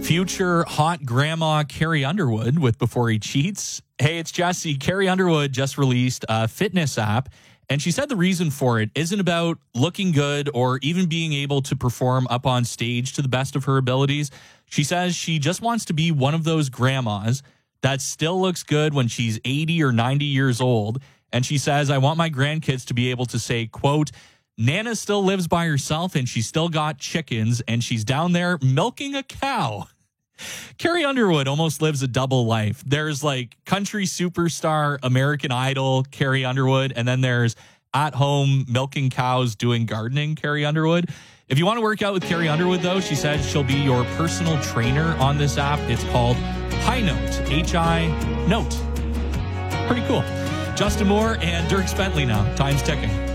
future hot grandma Carrie Underwood with Before He Cheats. Hey, it's Jesse. Carrie Underwood just released a fitness app, and she said the reason for it isn't about looking good or even being able to perform up on stage to the best of her abilities. She says she just wants to be one of those grandmas that still looks good when she's 80 or 90 years old. And she says, I want my grandkids to be able to say, quote, Nana still lives by herself and she's still got chickens and she's down there milking a cow. Carrie Underwood almost lives a double life. There's like country superstar, American Idol, Carrie Underwood, and then there's at home milking cows doing gardening, Carrie Underwood. If you want to work out with Carrie Underwood, though, she said she'll be your personal trainer on this app. It's called High Note, H-I Note. Pretty cool. Justin Moore and Dirk Bentley now. Time's ticking.